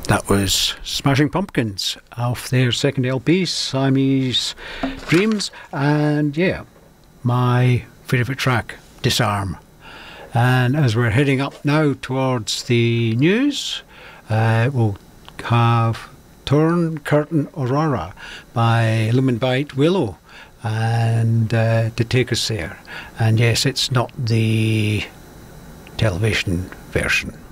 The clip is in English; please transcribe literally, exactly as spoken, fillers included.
That was Smashing Pumpkins off their second L P, Siamese Dreams, and yeah, my favourite track, Disarm. And as we're heading up now towards the news, uh, we'll have Torn Curtain Aurora by Lumenbite Willow, and uh, to take us there. And yes, it's not the television version.